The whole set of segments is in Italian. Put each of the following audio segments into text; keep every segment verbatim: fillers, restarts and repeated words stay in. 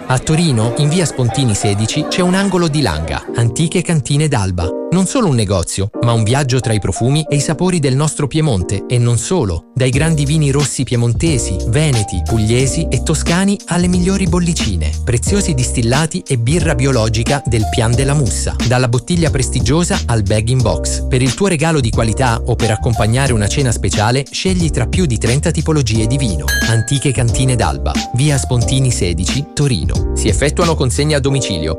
A Torino, in via Spontini sedici, c'è un angolo di Langa, Antiche Cantine d'Alba. Non solo un negozio, ma un viaggio tra i profumi e i sapori del nostro Piemonte, e non solo. Dai grandi vini rossi piemontesi, veneti, pugliesi e toscani alle migliori bollicine, preziosi distillati e birra biologica del Pian della Mussa. Dalla bottiglia prestigiosa al bag-in box. Per il tuo regalo di qualità o per accompagnare una cena speciale, scegli tra più di trenta tipologie di vino. Antiche Cantine d'Alba, via Spontini sedici, Torino. Si effettuano consegne a domicilio.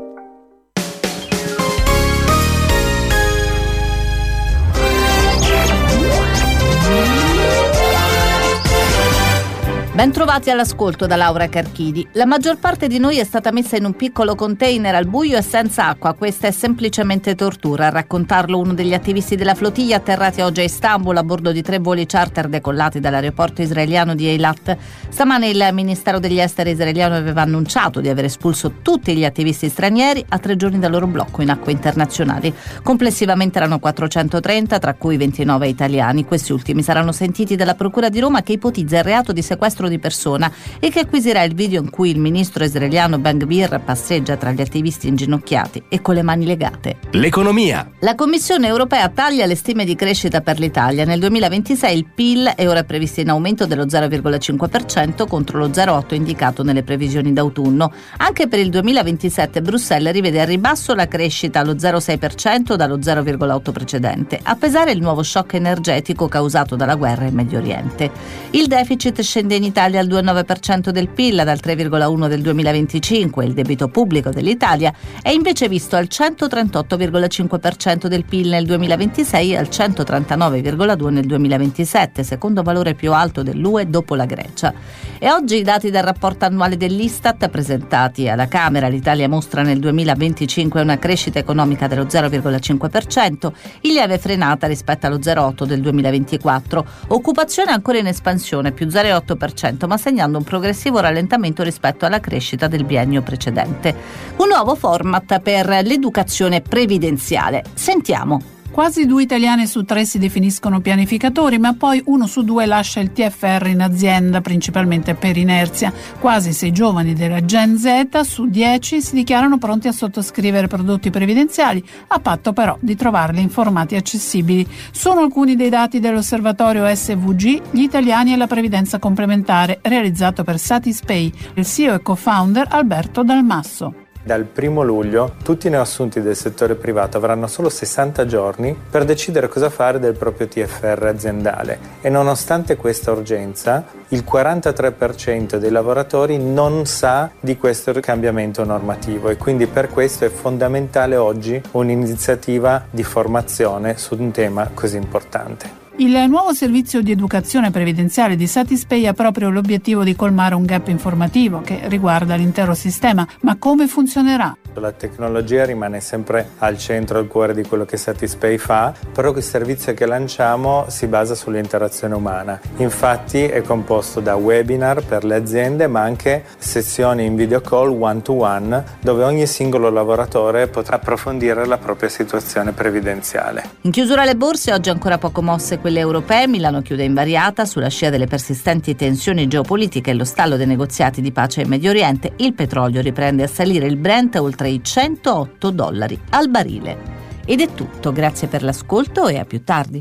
Bentrovati all'ascolto da Laura Carchidi. La maggior parte di noi è stata messa in un piccolo container al buio e senza acqua. Questa è semplicemente tortura. A raccontarlo uno degli attivisti della flottiglia atterrati oggi a Istanbul a bordo di tre voli charter decollati dall'aeroporto israeliano di Eilat. Stamane il Ministero degli Esteri israeliano aveva annunciato di aver espulso tutti gli attivisti stranieri a tre giorni dal loro blocco in acque internazionali. Complessivamente erano quattrocentotrenta, tra cui ventinove italiani. Questi ultimi saranno sentiti dalla Procura di Roma, che ipotizza il reato di sequestro di persona e che acquisirà il video in cui il ministro israeliano Ben Gvir passeggia tra gli attivisti inginocchiati e con le mani legate. L'economia. La Commissione europea taglia le stime di crescita per l'Italia. Nel duemilaventisei il P I L è ora previsto in aumento dello zero virgola cinque per cento contro lo zero virgola otto per cento indicato nelle previsioni d'autunno. Anche per il duemilaventisette Bruxelles rivede a ribasso la crescita allo zero virgola sei per cento dallo zero virgola otto per cento precedente. A pesare il nuovo shock energetico causato dalla guerra in Medio Oriente. Il deficit scende in Italia al due virgola nove per cento del P I L dal tre virgola uno per cento del duemilaventicinque. Il debito pubblico dell'Italia è invece visto al centotrentotto virgola cinque per cento del P I L nel duemilaventisei e al centotrentanove virgola due per cento nel duemilaventisette, secondo valore più alto dell'U E dopo la Grecia. E oggi i dati del rapporto annuale dell'Istat presentati alla Camera. L'Italia mostra nel duemilaventicinque una crescita economica dello zero virgola cinque per cento, in lieve frenata rispetto allo zero virgola otto per cento del duemilaventiquattro. Occupazione ancora in espansione, più zero virgola otto per cento, ma segnando un progressivo rallentamento rispetto alla crescita del biennio precedente. Un nuovo format per l'educazione previdenziale. Sentiamo. Quasi due italiani su tre si definiscono pianificatori, ma poi uno su due lascia il T F R in azienda, principalmente per inerzia. Quasi sei giovani della Gen Z su dieci si dichiarano pronti a sottoscrivere prodotti previdenziali, a patto però di trovarli in formati accessibili. Sono alcuni dei dati dell'osservatorio S V G, gli italiani e la previdenza complementare, realizzato per Satispay. Il C E O e co-founder Alberto Dalmasso. Dal primo luglio tutti i neoassunti del settore privato avranno solo sessanta giorni per decidere cosa fare del proprio T F R aziendale e nonostante questa urgenza il quarantatré per cento dei lavoratori non sa di questo cambiamento normativo e quindi per questo è fondamentale oggi un'iniziativa di formazione su un tema così importante. Il nuovo servizio di educazione previdenziale di Satispay ha proprio l'obiettivo di colmare un gap informativo che riguarda l'intero sistema, ma come funzionerà? La tecnologia rimane sempre al centro, al cuore di quello che Satispay fa, però il servizio che lanciamo si basa sull'interazione umana. Infatti è composto da webinar per le aziende, ma anche sessioni in video call one to one, dove ogni singolo lavoratore potrà approfondire la propria situazione previdenziale. In chiusura alle borse, oggi ancora poco mosse quelle europee. Milano chiude invariata sulla scia delle persistenti tensioni geopolitiche e lo stallo dei negoziati di pace in Medio Oriente. Il petrolio riprende a salire, il Brent oltre i centootto dollari al barile. Ed è tutto, grazie per l'ascolto e a più tardi.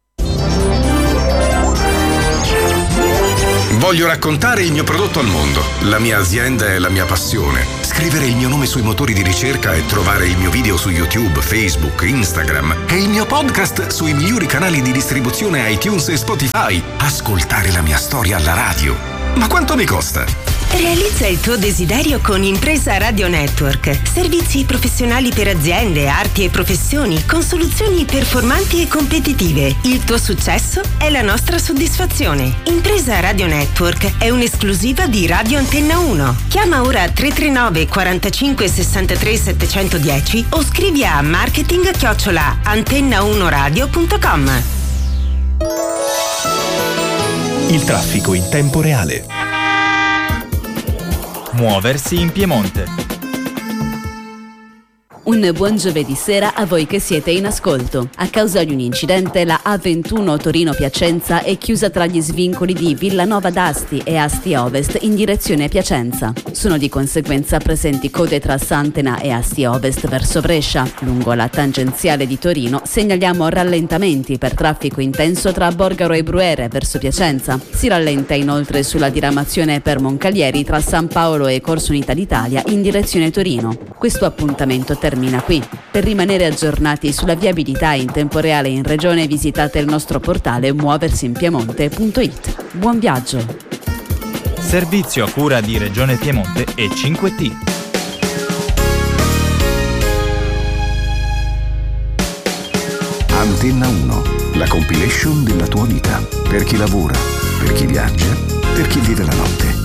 Voglio raccontare il mio prodotto al mondo. La mia azienda è la mia passione. Scrivere il mio nome sui motori di ricerca e trovare il mio video su YouTube, Facebook, Instagram e il mio podcast sui migliori canali di distribuzione iTunes e Spotify. Ascoltare la mia storia alla radio. Ma quanto mi costa? Realizza il tuo desiderio con Impresa Radio Network. Servizi professionali per aziende, arti e professioni con soluzioni performanti e competitive. Il tuo successo è la nostra soddisfazione. Impresa Radio Network è un'esclusiva di Radio Antenna uno. Chiama ora tre tre nove quarantacinque sessantatré settecentodieci o scrivi a marketing chiocciola antenna uno radio punto com. Il traffico in tempo reale. Muoversi in Piemonte. Un buon giovedì sera a voi che siete in ascolto. A causa di un incidente, la A ventuno Torino-Piacenza è chiusa tra gli svincoli di Villanova d'Asti e Asti Ovest in direzione Piacenza. Sono di conseguenza presenti code tra Santena e Asti Ovest verso Brescia. Lungo la tangenziale di Torino segnaliamo rallentamenti per traffico intenso tra Borgaro e Bruere verso Piacenza. Si rallenta inoltre sulla diramazione per Moncalieri tra San Paolo e Corso Unità d'Italia in direzione Torino. Questo appuntamento termina qui. Per rimanere aggiornati sulla viabilità in tempo reale in regione visitate il nostro portale muoversinpiemonte punto it. Buon viaggio! Servizio a cura di Regione Piemonte e cinque T. Antenna uno, la compilation della tua vita. Per chi lavora, per chi viaggia, per chi vive la notte.